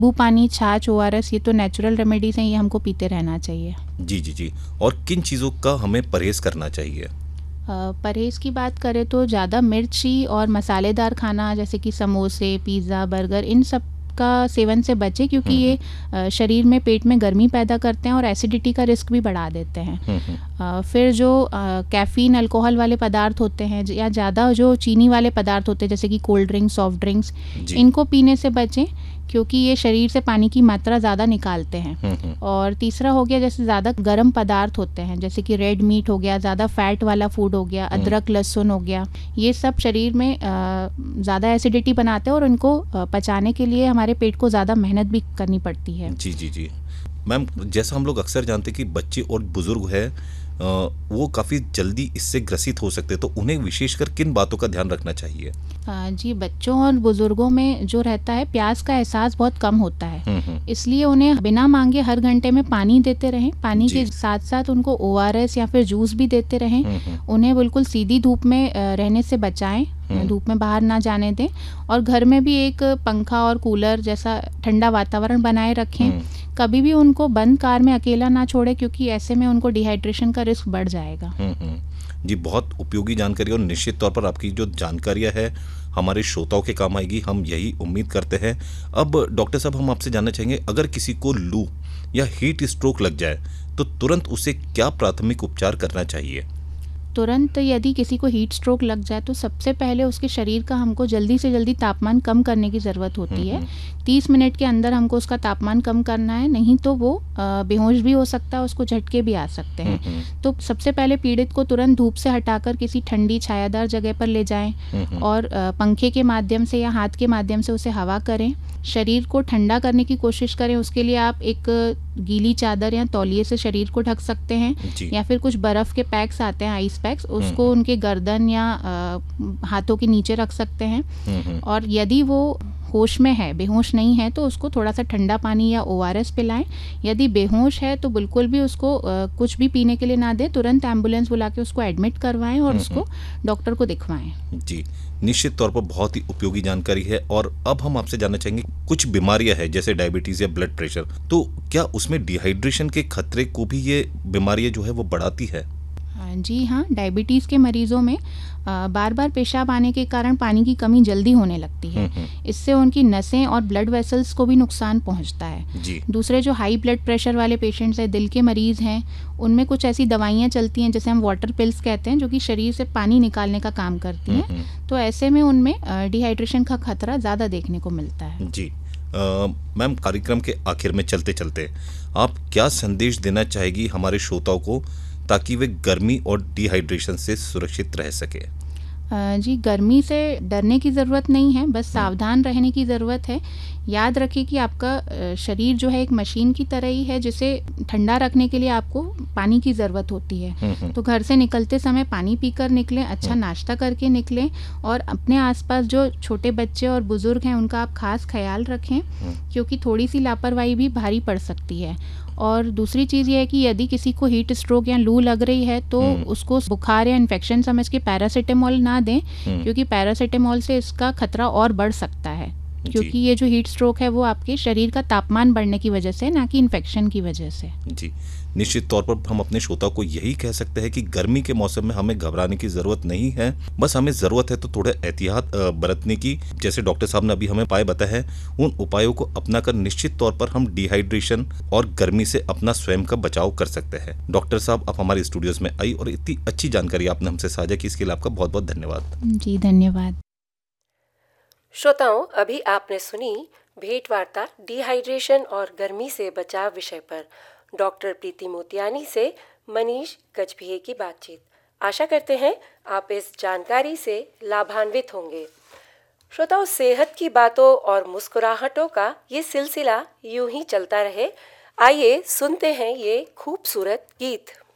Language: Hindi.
नींबू पानी, छाछ, ओआरएस, ये तो नेचुरल रेमेडीज हैं, ये हमको पीते रहना चाहिए। जी जी जी। और किन चीज़ों का हमें परहेज करना चाहिए? परहेज़ की बात करें तो ज़्यादा मिर्ची और मसालेदार खाना जैसे कि समोसे, पिज़्ज़ा, बर्गर, इन सब का सेवन से बचें, क्योंकि ये शरीर में, पेट में गर्मी पैदा करते हैं और एसिडिटी का रिस्क भी बढ़ा देते हैं। फिर जो कैफ़ीन, अल्कोहल वाले पदार्थ होते हैं या ज़्यादा जो चीनी वाले पदार्थ होते हैं जैसे कि कोल्ड ड्रिंक्स, सॉफ्ट ड्रिंक्स, जी। इनको पीने से बचें, क्योंकि ये शरीर से पानी की मात्रा ज़्यादा निकालते हैं। और तीसरा हो गया, जैसे ज़्यादा गर्म पदार्थ होते हैं जैसे कि रेड मीट हो गया, ज़्यादा फैट वाला फूड हो गया, अदरक, लहसुन हो गया, ये सब शरीर में ज़्यादा एसिडिटी बनाते हैं और इनको पचाने के लिए हमारे पेट को ज़्यादा मेहनत भी करनी पड़ती है। जी जी जी। मैम, जैसा हम लोग अक्सर जानते हैं कि बच्चे और बुजुर्ग हैं, वो काफ़ी जल्दी इससे ग्रसित हो सकते हैं, तो उन्हें विशेषकर किन बातों का ध्यान रखना चाहिए? जी, बच्चों और बुज़ुर्गों में जो रहता है, प्यास का एहसास बहुत कम होता है, इसलिए उन्हें बिना मांगे हर घंटे में पानी देते रहें। पानी जी। के साथ साथ उनको ओआरएस या फिर जूस भी देते रहें। उन्हें बिल्कुल सीधी धूप में रहने से बचाएं, धूप में बाहर ना जाने दें, और घर में भी एक पंखा और कूलर जैसा ठंडा वातावरण बनाए रखें। कभी भी उनको बंद कार में अकेला ना छोड़ें, क्योंकि ऐसे में उनको डिहाइड्रेशन का रिस्क बढ़ जाएगा। जी, बहुत उपयोगी जानकारी, और निश्चित तौर पर आपकी जो जानकारियाँ है हमारे श्रोताओं के काम आएगी, हम यही उम्मीद करते हैं। अब डॉक्टर साहब, हम आपसे जानना चाहेंगे, अगर किसी को लू या हीट स्ट्रोक लग जाए तो तुरंत उसे क्या प्राथमिक उपचार करना चाहिए? तुरंत यदि किसी को हीट स्ट्रोक लग जाए तो सबसे पहले उसके शरीर का हमको जल्दी से जल्दी तापमान कम करने की ज़रूरत होती है। 30 मिनट के अंदर हमको उसका तापमान कम करना है, नहीं तो वो बेहोश भी हो सकता है, उसको झटके भी आ सकते हैं। तो सबसे पहले पीड़ित को तुरंत धूप से हटाकर किसी ठंडी छायादार जगह पर ले जाएं और पंखे के माध्यम से या हाथ के माध्यम से उसे हवा करें। शरीर को ठंडा करने की कोशिश करें, उसके लिए आप एक गीली चादर या तौलिए से शरीर को ढक सकते हैं, या फिर कुछ बर्फ़ के पैक्स आते हैं, आइस पैक्स, उसको उनके गर्दन या हाथों के नीचे रख सकते हैं। और यदि वो होश में है, बेहोश नहीं है, तो उसको थोड़ा सा ठंडा पानी या ओआरएस पिलाएं। यदि बेहोश है तो बिल्कुल भी उसको कुछ भी पीने के लिए ना दें, तुरंत एम्बुलेंस बुला के उसको एडमिट करवाएं और उसको डॉक्टर को दिखवाएं। जी, निश्चित तौर पर बहुत ही उपयोगी जानकारी है। और अब हम आपसे जानना चाहेंगे, कुछ बीमारियां हैं जैसे डायबिटीज़ या ब्लड प्रेशर, तो क्या उसमें डिहाइड्रेशन के खतरे को भी ये बीमारियां जो है वो बढ़ाती है? जी हाँ, डायबिटीज़ के मरीज़ों में बार बार पेशाब आने के कारण पानी की कमी जल्दी होने लगती है। इससे उनकी नसें और ब्लड वेसल्स को भी नुकसान पहुंचता है। जी। दूसरे जो हाई ब्लड प्रेशर वाले पेशेंट्स हैं, दिल के मरीज़ हैं, उनमें कुछ ऐसी दवाइयाँ चलती हैं जिसे हम वाटर पिल्स कहते हैं, जो कि शरीर से पानी निकालने का काम करती हैं। तो ऐसे में उनमें डिहाइड्रेशन का खतरा ज़्यादा देखने को मिलता है। जी। मैम, कार्यक्रम के आखिर में चलते चलते आप क्या संदेश देना चाहेगी हमारे श्रोताओं को, ताकि वे गर्मी और डिहाइड्रेशन से सुरक्षित रह सके? जी, गर्मी से डरने की ज़रूरत नहीं है, बस सावधान रहने की ज़रूरत है। याद रखिए कि आपका शरीर जो है एक मशीन की तरह ही है, जिसे ठंडा रखने के लिए आपको पानी की ज़रूरत होती है। तो घर से निकलते समय पानी पीकर निकलें, अच्छा नाश्ता करके निकलें, और अपने आसपास जो छोटे बच्चे और बुज़ुर्ग हैं उनका आप खास ख्याल रखें, क्योंकि थोड़ी सी लापरवाही भी भारी पड़ सकती है। और दूसरी चीज़ ये है कि यदि किसी को हीट स्ट्रोक या लू लग रही है तो उसको बुखार या इन्फेक्शन समझ के पैरासीटामोल ना दें, क्योंकि पैरासीटामोल से इसका खतरा और बढ़ सकता है, क्योंकि ये जो हीट स्ट्रोक है वो आपके शरीर का तापमान बढ़ने की वजह से, ना कि इन्फेक्शन की वजह से। जी, निश्चित तौर पर हम अपने श्रोताओं को यही कह सकते हैं कि गर्मी के मौसम में हमें घबराने की ज़रूरत नहीं है, बस हमें ज़रूरत है तो थोड़ा एहतियात बरतने की। जैसे डॉक्टर साहब ने अभी हमें उपाय बताए हैं, उन उपायों को अपनाकर निश्चित तौर पर हम डिहाइड्रेशन और गर्मी से अपना स्वयं का बचाव कर सकते हैं। डॉक्टर साहब, आप हमारे स्टूडियोज में आई और इतनी अच्छी जानकारी आपने हमसे साझा की, इसके लिए आपका बहुत बहुत धन्यवाद। जी, धन्यवाद। श्रोताओं, अभी आपने सुनी भेंट वार्ता डिहाइड्रेशन और गर्मी से बचाव विषय पर डॉक्टर प्रीति मोतियानी से मनीष गजभिये की बातचीत। आशा करते हैं आप इस जानकारी से लाभान्वित होंगे। श्रोताओं, सेहत की बातों और मुस्कुराहटों का ये सिलसिला यूं ही चलता रहे। आइए सुनते हैं ये खूबसूरत गीत।